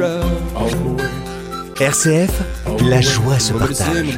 RCF, la joie se partage.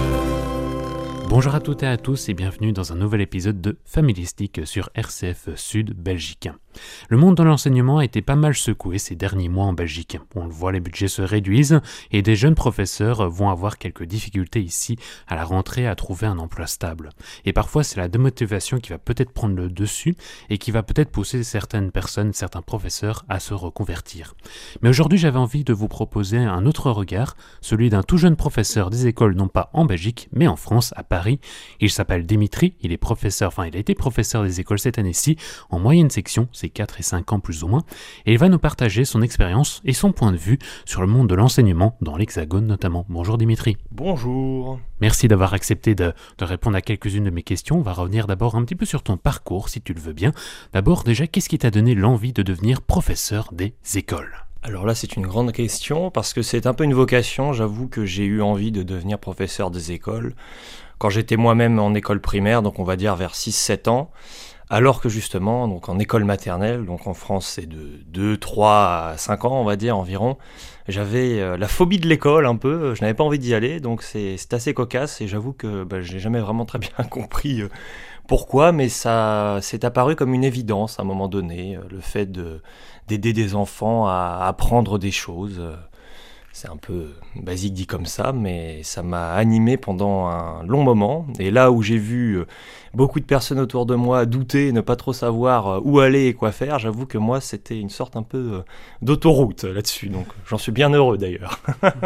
Bonjour à toutes et à tous et bienvenue dans un nouvel épisode de Familistique sur RCF Sud Belgique. Le monde de l'enseignement a été pas mal secoué ces derniers mois en Belgique. On le voit, les budgets se réduisent et des jeunes professeurs vont avoir quelques difficultés ici à la rentrée à trouver un emploi stable. Et parfois c'est la démotivation qui va peut-être prendre le dessus et qui va peut-être pousser certaines personnes, certains professeurs à se reconvertir. Mais aujourd'hui j'avais envie de vous proposer un autre regard, celui d'un tout jeune professeur des écoles non pas en Belgique mais en France, à Paris. Il s'appelle Dimitri, il a été professeur des écoles cette année-ci en moyenne section, c'est 4 et 5 ans plus ou moins, et il va nous partager son expérience et son point de vue sur le monde de l'enseignement dans l'Hexagone notamment. Bonjour Dimitri. Bonjour. Merci d'avoir accepté de répondre à quelques-unes de mes questions. On va revenir d'abord un petit peu sur ton parcours si tu le veux bien. D'abord déjà, qu'est-ce qui t'a donné l'envie de devenir professeur des écoles ? Alors là, c'est une grande question parce que c'est un peu une vocation. J'avoue que j'ai eu envie de devenir professeur des écoles quand j'étais moi-même en école primaire, donc on va dire vers 6-7 ans. Alors que justement, donc en école maternelle, donc en France c'est de 2, 3 à 5 ans on va dire environ, j'avais la phobie de l'école un peu, je n'avais pas envie d'y aller, donc c'est assez cocasse et j'avoue que je n'ai jamais vraiment très bien compris pourquoi, mais ça s'est apparu comme une évidence à un moment donné, le fait d'aider des enfants à apprendre des choses. C'est un peu basique dit comme ça, mais ça m'a animé pendant un long moment. Et là où j'ai vu beaucoup de personnes autour de moi douter, ne pas trop savoir où aller et quoi faire, j'avoue que moi, c'était une sorte un peu d'autoroute là-dessus. Donc j'en suis bien heureux d'ailleurs.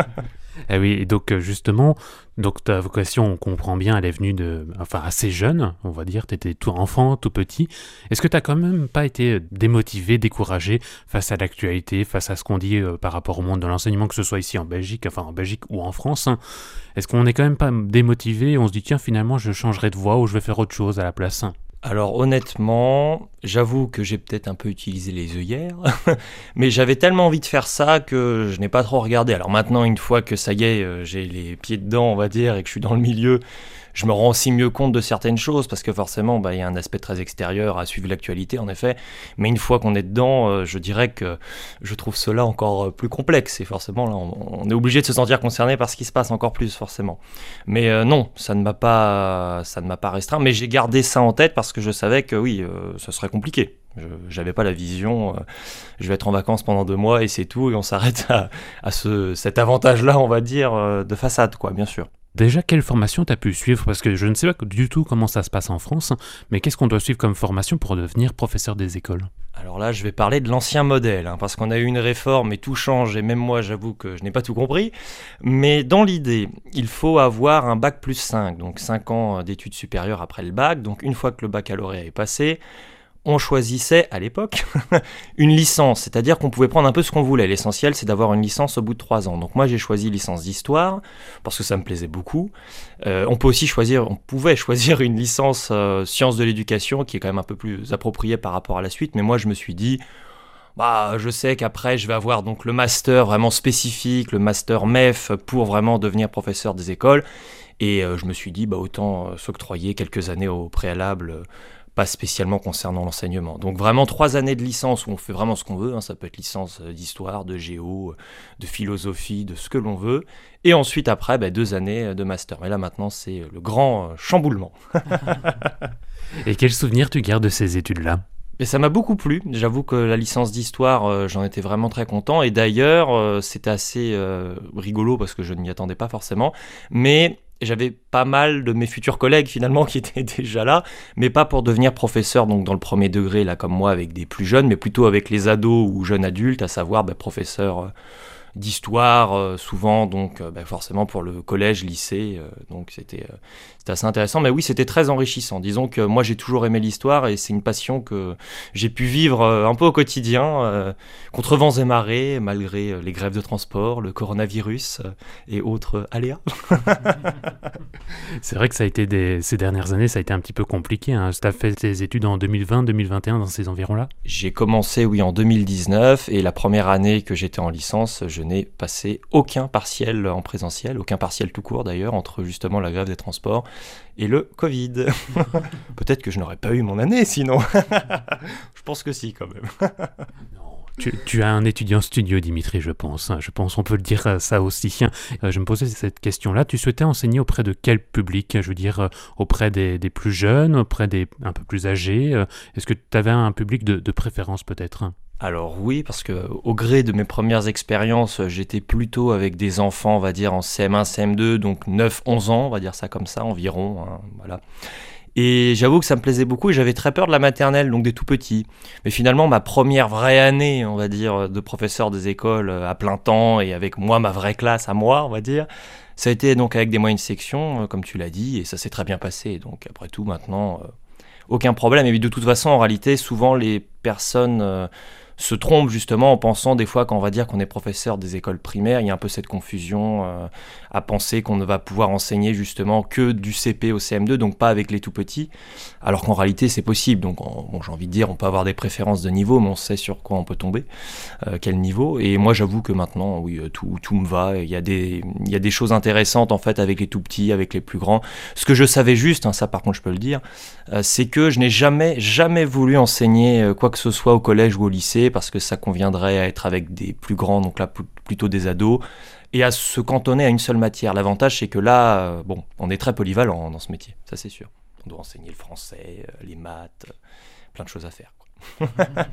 Eh oui, et donc justement, ta vocation, on comprend bien, elle est venue assez jeune, on va dire, t'étais tout enfant, tout petit. Est-ce que t'as quand même pas été démotivé, découragé face à l'actualité, face à ce qu'on dit par rapport au monde de l'enseignement, que ce soit ici en Belgique ou en France, hein. Est-ce qu'on n'est quand même pas démotivé et on se dit tiens finalement je changerai de voie ou je vais faire autre chose à la place ? Alors honnêtement, j'avoue que j'ai peut-être un peu utilisé les œillères, mais j'avais tellement envie de faire ça que je n'ai pas trop regardé. Alors maintenant, une fois que ça y est, j'ai les pieds dedans, on va dire, et que je suis dans le milieu, je me rends aussi mieux compte de certaines choses, parce que forcément, il y a un aspect très extérieur à suivre l'actualité, en effet. Mais une fois qu'on est dedans, je dirais que je trouve cela encore plus complexe. Et forcément, là, on est obligé de se sentir concerné par ce qui se passe encore plus, forcément. Mais non, ça ne m'a pas restreint. Mais j'ai gardé ça en tête parce que je savais que oui, ce serait compliqué. J'avais pas la vision, je vais être en vacances pendant 2 mois et c'est tout. Et on s'arrête à cet avantage-là, on va dire, de façade, quoi, bien sûr. Déjà, quelle formation t'as pu suivre ? Parce que je ne sais pas du tout comment ça se passe en France, mais qu'est-ce qu'on doit suivre comme formation pour devenir professeur des écoles ? Alors là, je vais parler de l'ancien modèle, parce qu'on a eu une réforme et tout change, et même moi, j'avoue que je n'ai pas tout compris. Mais dans l'idée, il faut avoir un bac plus 5, donc 5 ans d'études supérieures après le bac. Donc une fois que le baccalauréat est passé, on choisissait à l'époque une licence, c'est-à-dire qu'on pouvait prendre un peu ce qu'on voulait. L'essentiel, c'est d'avoir une licence au bout de 3 ans. Donc moi, j'ai choisi licence d'histoire parce que ça me plaisait beaucoup. On pouvait choisir une licence sciences de l'éducation qui est quand même un peu plus appropriée par rapport à la suite. Mais moi, je me suis dit, je sais qu'après, je vais avoir donc le master vraiment spécifique, le master MEF pour vraiment devenir professeur des écoles. Et je me suis dit, autant s'octroyer quelques années au préalable. Pas spécialement concernant l'enseignement. Donc vraiment 3 années de licence où on fait vraiment ce qu'on veut, ça peut être licence d'histoire, de géo, de philosophie, de ce que l'on veut, et ensuite après 2 années de master. Mais là maintenant c'est le grand chamboulement. Et quel souvenir tu gardes de ces études-là ? Et ça m'a beaucoup plu, j'avoue que la licence d'histoire, j'en étais vraiment très content, et d'ailleurs c'était assez rigolo parce que je ne m'y attendais pas forcément, mais j'avais pas mal de mes futurs collègues finalement qui étaient déjà là, mais pas pour devenir professeur donc dans le premier degré là comme moi avec des plus jeunes, mais plutôt avec les ados ou jeunes adultes, à savoir professeur d'histoire souvent, donc forcément pour le collège, lycée, donc c'était assez intéressant, mais oui c'était très enrichissant. Disons que moi j'ai toujours aimé l'histoire et c'est une passion que j'ai pu vivre un peu au quotidien, contre vents et marées, malgré les grèves de transport, le coronavirus et autres aléas. C'est vrai que ça a été ces dernières années, ça a été un petit peu compliqué, hein. Tu as fait tes études en 2020, 2021, dans ces environs-là ? J'ai commencé, oui, en 2019, et la première année que j'étais en licence, je n'ai passé aucun partiel en présentiel, aucun partiel tout court d'ailleurs, entre justement la grève des transports et le Covid. Peut-être que je n'aurais pas eu mon année sinon. Je pense que si, quand même. Non, Tu as un étudiant studio, Dimitri, je pense. Je pense on peut le dire ça aussi. Je me posais cette question-là. Tu souhaitais enseigner auprès de quel public? Je veux dire, auprès des plus jeunes, auprès des un peu plus âgés. Est-ce que tu avais un public de préférence peut-être? Alors oui, parce que au gré de mes premières expériences, j'étais plutôt avec des enfants, on va dire en CM1, CM2, donc 9-11 ans, on va dire ça comme ça environ, hein, voilà. Et j'avoue que ça me plaisait beaucoup et j'avais très peur de la maternelle, donc des tout petits. Mais finalement, ma première vraie année, on va dire, de professeur des écoles à plein temps et avec moi, ma vraie classe à moi, on va dire, ça a été donc avec des moyennes sections, comme tu l'as dit, et ça s'est très bien passé. Donc après tout, maintenant, aucun problème. Et de toute façon, en réalité, souvent les personnes se trompent justement en pensant des fois quand on va dire qu'on est professeur des écoles primaires, il y a un peu cette confusion à penser qu'on ne va pouvoir enseigner justement que du CP au CM2, donc pas avec les tout petits, alors qu'en réalité c'est possible. Donc bon, j'ai envie de dire, on peut avoir des préférences de niveau, mais on sait sur quoi on peut tomber, quel niveau. Et moi j'avoue que maintenant, oui, tout me va. Il y a des choses intéressantes en fait avec les tout petits, avec les plus grands. Ce que je savais juste, hein, ça par contre je peux le dire, c'est que je n'ai jamais voulu enseigner quoi que ce soit au collège ou au lycée, parce que ça conviendrait à être avec des plus grands, donc là plutôt des ados, et à se cantonner à une seule matière. L'avantage c'est que là, on est très polyvalent dans ce métier, ça c'est sûr. On doit enseigner le français, les maths, plein de choses à faire, quoi.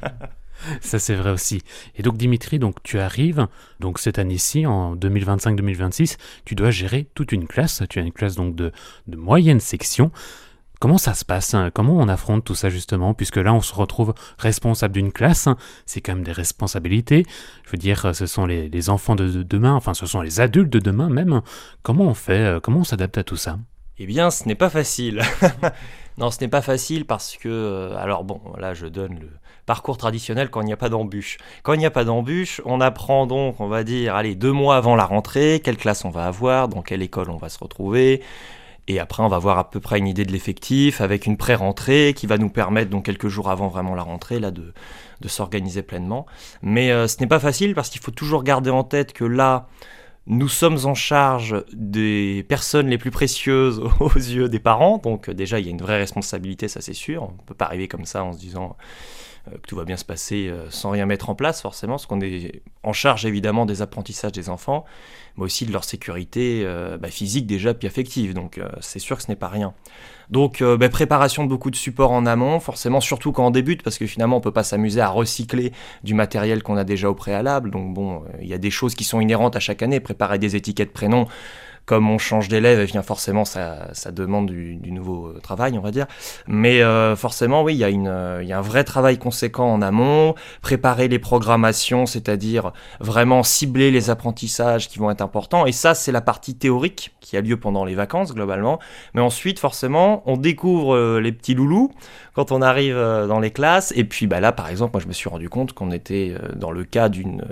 Ça c'est vrai aussi. Et donc Dimitri, donc tu arrives, donc cette année-ci, en 2025-2026, tu dois gérer toute une classe. Tu as une classe donc de moyenne section. Comment ça se passe? Comment on affronte tout ça justement? Puisque là, on se retrouve responsable d'une classe. C'est quand même des responsabilités. Je veux dire, ce sont les enfants de demain, enfin, ce sont les adultes de demain même. Comment on fait? Comment on s'adapte à tout ça? Eh bien, ce n'est pas facile. Non, ce n'est pas facile parce que... alors bon, là, je donne le parcours traditionnel quand il n'y a pas d'embûche. Quand il n'y a pas d'embûche, on apprend donc, on va dire, allez, 2 mois avant la rentrée, quelle classe on va avoir, dans quelle école on va se retrouver. Et après, on va avoir à peu près une idée de l'effectif avec une pré-rentrée qui va nous permettre, donc quelques jours avant vraiment la rentrée, là, de s'organiser pleinement. Mais ce n'est pas facile parce qu'il faut toujours garder en tête que là, nous sommes en charge des personnes les plus précieuses aux yeux des parents. Donc déjà, il y a une vraie responsabilité, ça c'est sûr. On ne peut pas arriver comme ça en se disant que tout va bien se passer sans rien mettre en place forcément, parce qu'on est en charge évidemment des apprentissages des enfants, mais aussi de leur sécurité physique déjà, puis affective. Donc c'est sûr que ce n'est pas rien. Donc préparation de beaucoup de supports en amont, forcément, surtout quand on débute, parce que finalement on ne peut pas s'amuser à recycler du matériel qu'on a déjà au préalable. Donc bon, il y a des choses qui sont inhérentes à chaque année, préparer des étiquettes prénoms. Comme on change d'élève, eh bien forcément ça demande du nouveau travail, on va dire. Mais forcément, oui, il y a un vrai travail conséquent en amont, préparer les programmations, c'est-à-dire vraiment cibler les apprentissages qui vont être importants. Et ça, c'est la partie théorique qui a lieu pendant les vacances, globalement. Mais ensuite, forcément, on découvre les petits loulous quand on arrive dans les classes. Et puis là, par exemple, moi, je me suis rendu compte qu'on était dans le cas d'une...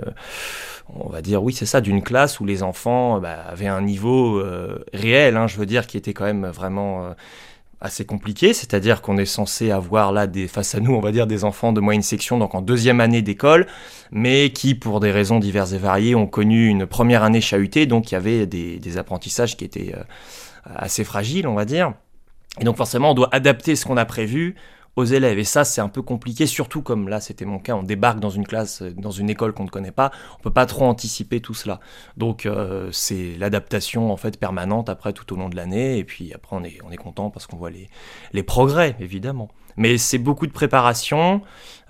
on va dire, oui, c'est ça, d'une classe où les enfants avaient un niveau réel, je veux dire, qui était quand même vraiment assez compliqué, c'est-à-dire qu'on est censé avoir là face à nous, on va dire, des enfants de moyenne section, donc en 2e année d'école, mais qui, pour des raisons diverses et variées, ont connu une première année chahutée, donc il y avait des apprentissages qui étaient assez fragiles, on va dire. Et donc forcément, on doit adapter ce qu'on a prévu aux élèves. Et ça, c'est un peu compliqué, surtout comme là, c'était mon cas, on débarque dans une classe, dans une école qu'on ne connaît pas, on peut pas trop anticiper tout cela. Donc, c'est l'adaptation, en fait, permanente après, tout au long de l'année, et puis après, on est content parce qu'on voit les progrès, évidemment. Mais c'est beaucoup de préparation,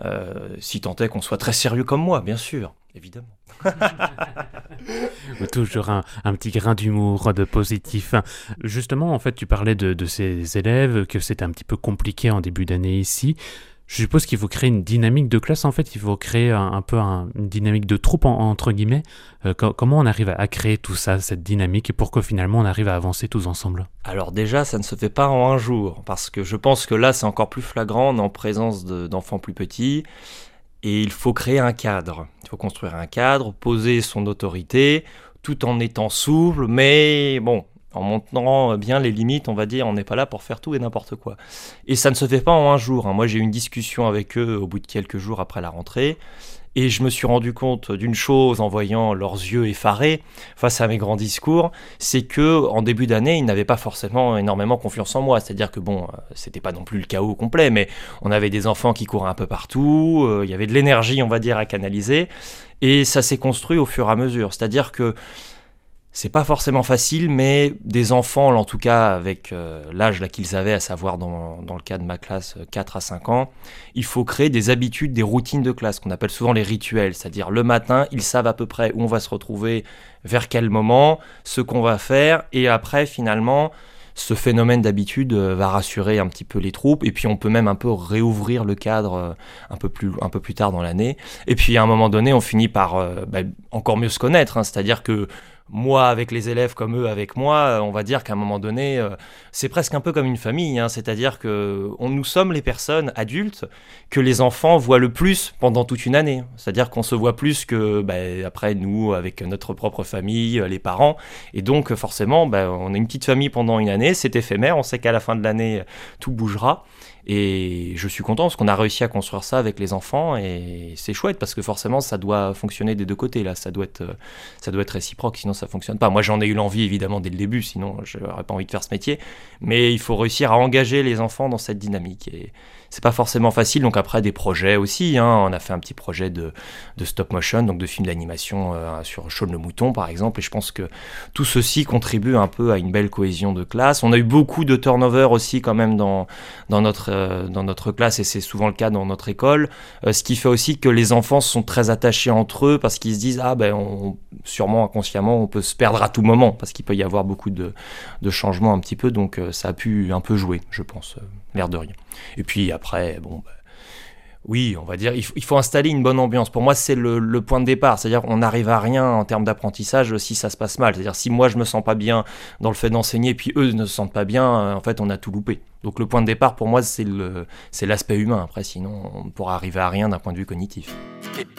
si tant est qu'on soit très sérieux comme moi, bien sûr, évidemment. Toujours un petit grain d'humour, de positif. Justement, en fait, tu parlais de ces élèves, que c'était un petit peu compliqué en début d'année ici. Je suppose qu'il faut créer une dynamique de classe, en fait, il faut créer un peu une dynamique de troupe, entre guillemets. Comment on arrive à créer tout ça, cette dynamique, et pour que finalement on arrive à avancer tous ensemble? Alors déjà, ça ne se fait pas en un jour, parce que je pense que là, c'est encore plus flagrant, on est en présence d'enfants plus petits, et il faut créer un cadre. Il faut construire un cadre, poser son autorité, tout en étant souple, mais bon, en montrant bien les limites, on va dire, on n'est pas là pour faire tout et n'importe quoi. Et ça ne se fait pas en un jour. Moi, j'ai eu une discussion avec eux au bout de quelques jours après la rentrée, Et je me suis rendu compte d'une chose en voyant leurs yeux effarés face à mes grands discours, c'est que en début d'année, ils n'avaient pas forcément énormément confiance en moi. C'est-à-dire que c'était pas non plus le chaos complet, mais on avait des enfants qui couraient un peu partout, il y avait de l'énergie, on va dire, à canaliser, et ça s'est construit au fur et à mesure. C'est-à-dire que c'est pas forcément facile, mais des enfants, en tout cas avec l'âge là qu'ils avaient, à savoir dans le cas de ma classe 4 à 5 ans, il faut créer des habitudes, des routines de classe, qu'on appelle souvent les rituels, c'est-à-dire le matin, ils savent à peu près où on va se retrouver, vers quel moment, ce qu'on va faire, et après finalement, ce phénomène d'habitude va rassurer un petit peu les troupes, et puis on peut même un peu réouvrir le cadre un peu plus tard dans l'année, et puis à un moment donné, on finit par encore mieux se connaître, hein, c'est-à-dire que moi avec les élèves comme eux avec moi, on va dire qu'à un moment donné, c'est presque un peu comme une famille, hein, c'est-à-dire que nous sommes les personnes adultes que les enfants voient le plus pendant toute une année. C'est-à-dire qu'on se voit plus que après nous, avec notre propre famille, les parents. Et donc forcément, on a une petite famille pendant une année, c'est éphémère, on sait qu'à la fin de l'année, tout bougera. Et je suis content parce qu'on a réussi à construire ça avec les enfants et c'est chouette parce que forcément ça doit fonctionner des deux côtés là, ça doit être réciproque, sinon ça fonctionne pas. Moi j'en ai eu l'envie évidemment dès le début, sinon j'aurais pas envie de faire ce métier, mais il faut réussir à engager les enfants dans cette dynamique et c'est pas forcément facile. Donc après des projets aussi, hein, on a fait un petit projet de stop motion, donc de film d'animation sur Shaun le mouton par exemple, et je pense que tout ceci contribue un peu à une belle cohésion de classe. On a eu beaucoup de turnover aussi quand même dans notre classe, et c'est souvent le cas dans notre école, ce qui fait aussi que les enfants sont très attachés entre eux parce qu'ils se disent sûrement inconsciemment on peut se perdre à tout moment parce qu'il peut y avoir beaucoup de changements un petit peu, donc ça a pu un peu jouer, je pense, l'air de rien. Et puis après oui, on va dire, il faut installer une bonne ambiance. Pour moi, c'est le point de départ. C'est-à-dire qu'on n'arrive à rien en termes d'apprentissage si ça se passe mal. C'est-à-dire si moi, je me sens pas bien dans le fait d'enseigner, puis eux ne se sentent pas bien, en fait, on a tout loupé. Donc le point de départ, pour moi, c'est l'aspect humain. Après, sinon, on ne pourra arriver à rien d'un point de vue cognitif.